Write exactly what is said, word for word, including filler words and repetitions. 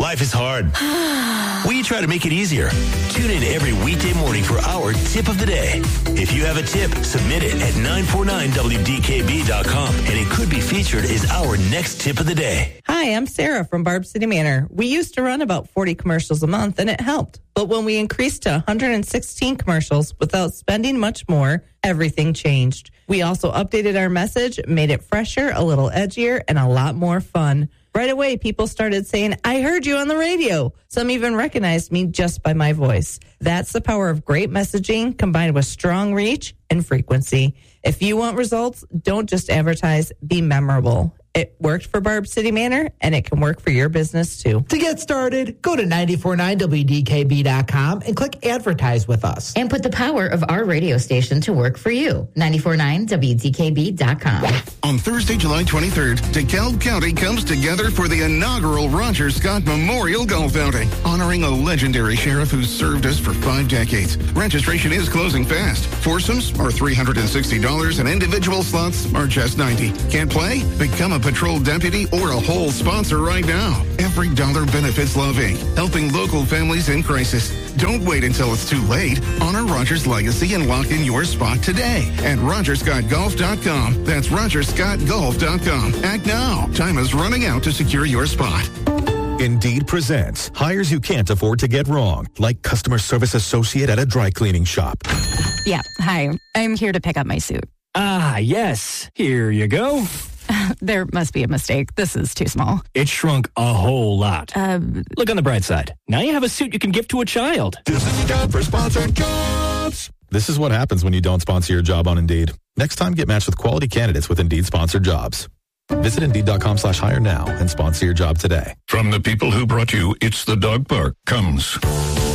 Life is hard. We try to make it easier. Tune in every weekday morning for our tip of the day. If you have a tip, submit it at nine four nine W D K B dot com, and it could be featured as our next tip of the day. Hi, I'm Sarah from Barb City Manor. We used to run about forty commercials a month, and it helped. But when we increased to one hundred sixteen commercials without spending much more, everything changed. We also updated our message, made it fresher, a little edgier, and a lot more fun. Right away, people started saying, I heard you on the radio. Some even recognized me just by my voice. That's the power of great messaging combined with strong reach and frequency. If you want results, don't just advertise, be memorable. It worked for Barb City Manor, and it can work for your business, too. To get started, go to nine four nine W D K B dot com and click Advertise with us. And put the power of our radio station to work for you. nine four nine W D K B dot com. On Thursday, July twenty-third, DeKalb County comes together for the inaugural Roger Scott Memorial Golf Outing, honoring a legendary sheriff who's served us for five decades. Registration is closing fast. Foursomes are three hundred sixty dollars and individual slots are just ninety dollars. Can't play? Become a patrol deputy or a whole sponsor right now. Every dollar benefits Love Incorporated, helping local families in crisis. Don't wait until it's too late. Honor Roger's legacy and lock in your spot today at Roger Scott Golf dot com. That's Roger Scott Golf dot com. Act now. Time is running out to secure your spot. Indeed presents hires you can't afford to get wrong, like customer service associate at a dry cleaning shop. Yeah, hi. I'm here to pick up my suit. Ah, yes. Here you go. There must be a mistake. This is too small. It shrunk a whole lot. Uh, Look on the bright side. Now you have a suit you can give to a child. This is time for sponsored jobs. This is what happens when you don't sponsor your job on Indeed. Next time, get matched with quality candidates with Indeed sponsored jobs. Visit Indeed.com slash hire now and sponsor your job today. From the people who brought you It's the Dog Park comes